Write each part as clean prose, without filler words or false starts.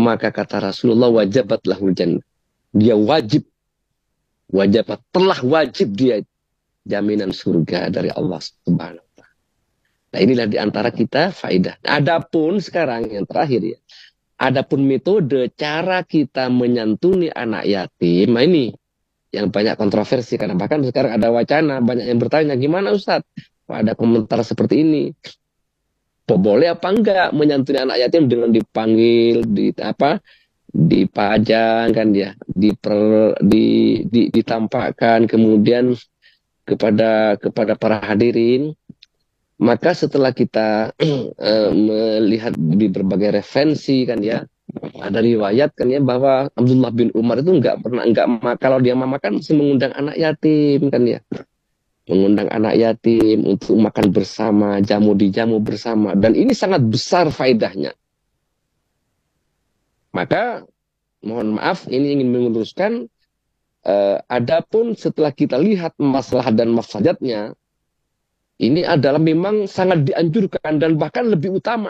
maka kata Rasulullah, wajabat lahul jannah. Dia telah wajib dia jaminan surga dari Allah Subhanahu wa Ta'ala. Nah, inilah diantara kita faedah. Adapun sekarang yang terakhir ya, adapun metode cara kita menyantuni anak yatim, nah ini yang banyak kontroversi, karena bahkan sekarang ada wacana, banyak yang bertanya, gimana Ustadz? Ada komentar seperti ini, boleh apa enggak menyantuni anak yatim dengan dipanggil, dipajang kan ya, ditampakkan kemudian kepada para hadirin. Maka setelah kita melihat di berbagai referensi kan ya, ada riwayat kan ya bahwa Abdullah bin Umar itu kalau dia makan mesti mengundang anak yatim kan ya, mengundang anak yatim untuk makan bersama, dijamu bersama, dan ini sangat besar faedahnya. Maka mohon maaf, ini ingin meluruskan, adapun setelah kita lihat masalah dan mafsadatnya, ini adalah memang sangat dianjurkan dan bahkan lebih utama.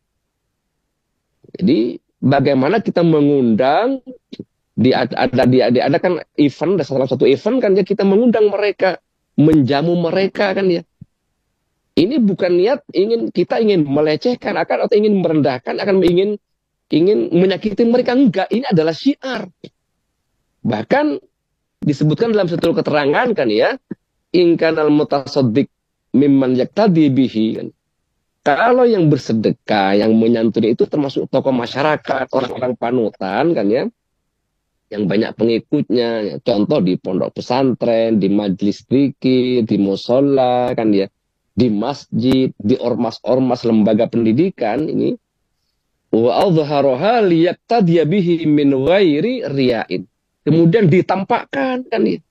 Jadi bagaimana kita mengundang, diadakan event, salah satu event kan ya, kita mengundang mereka, menjamu mereka kan ya. Ini bukan niat kita ingin melecehkan atau ingin merendahkan, ingin menyakiti mereka, enggak. Ini adalah syiar. Bahkan disebutkan dalam satu keterangan kan ya, in kanal mutasaddiq mimman yaktadi bihi kan. Kalau yang bersedekah, yang menyantuni itu termasuk tokoh masyarakat, orang-orang panutan kan ya, yang banyak pengikutnya, ya. Contoh di pondok pesantren, di majelis zikir, di musola kan ya, di masjid, di ormas-ormas lembaga pendidikan ini, wa adhharuha liyaktadiya bihi min ghairi riya'in. Kemudian ditampakkan kan ya,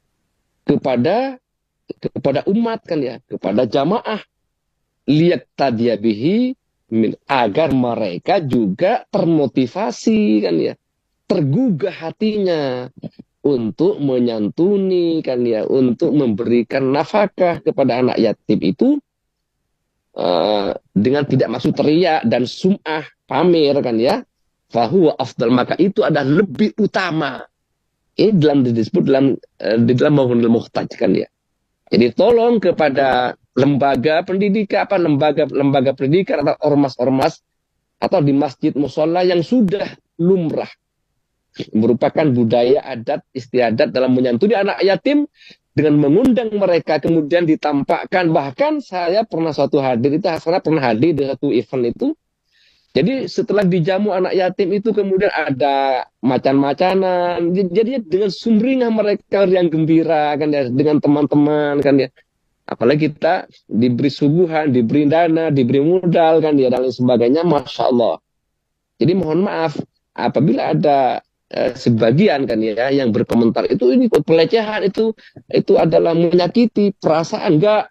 kepada umat kan ya, kepada jamaah, liyaktadiya bihi agar mereka juga termotivasi kan ya, tergugah hatinya untuk menyantuni kan ya, untuk memberikan nafkah kepada anak yatim itu, dengan tidak maksud teriak dan sum'ah, pamer kan ya, fahuwa afdal, maka itu adalah lebih utama. Ini disebut di dalam Maghunil Muhtaj kan ya. Jadi tolong kepada lembaga pendidikan, lembaga pendidikan atau ormas-ormas atau di masjid musola yang sudah lumrah, merupakan budaya adat istiadat dalam menyantuni anak yatim dengan mengundang mereka, kemudian ditampakkan. Bahkan saya pernah pernah hadir di satu event itu. Jadi setelah dijamu anak yatim itu kemudian ada macan-macanan. Jadi dengan sumringah mereka yang gembira kan ya, dengan teman-teman kan ya. Apalagi kita diberi suguhan, diberi dana, diberi modal kan ya, dan lain sebagainya, Masya Allah. Jadi mohon maaf apabila ada sebagian kan ya yang berkomentar itu ini pelecehan, itu adalah menyakiti perasaan, enggak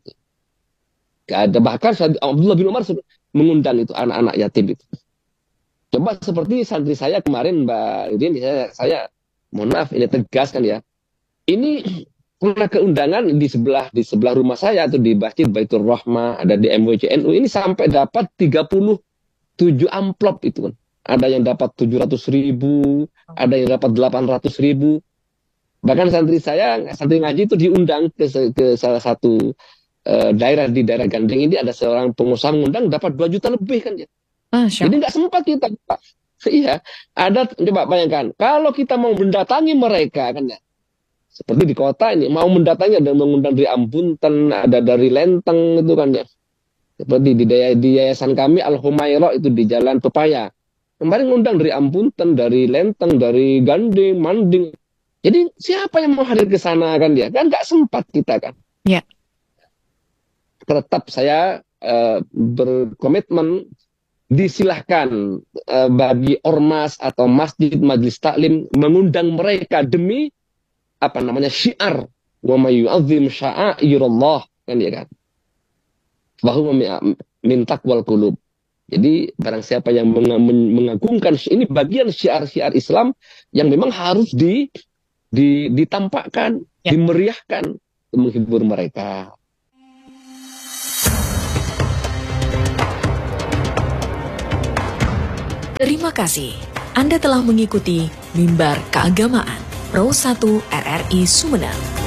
ada. Bahkan Abdullah bin Umar mengundang itu anak-anak yatim itu. Coba seperti santri saya kemarin, Mbak Udin, saya mohon maaf ini tegas kan ya. Ini pernah keundangan di sebelah rumah saya, atau di Masjid Baitur Rahmah, ada di MWCNU, ini sampai dapat 37 amplop itu kan. Ada yang dapat 700.000, ada yang dapat 800.000. Bahkan santri ngaji itu diundang ke salah satu daerah di daerah Gandeng ini, ada seorang pengusaha mengundang dapat 2 juta lebih kan ya. Jadi nggak sempat kita, Pak. Iya, coba bayangkan kalau kita mau mendatangi mereka kan ya, seperti di kota ini mau mendatangi, ada mengundang dari Ambunten, ada dari Lenteng itu kan ya. Seperti di yayasan kami Al Humairah itu di Jalan Pepaya. Kemarin ngundang dari Ambunten, dari Lenteng, dari Gandeng, Manding. Jadi siapa yang mau hadir ke sana kan ya? Kan nggak sempat kita kan. Ya. Tetap saya berkomitmen, disilahkan bagi ormas atau masjid, majelis taklim mengundang mereka demi syiar, wa may yu'azzim sya'airallah kan ya kan. Bahwa min taqwal qulub. Jadi barang siapa yang mengagungkan, ini bagian syiar-syiar Islam yang memang harus ditampakkan, dimeriahkan untuk menghibur mereka. Terima kasih. Anda telah mengikuti Mimbar Keagamaan Pro 1 RRI Sumeneb.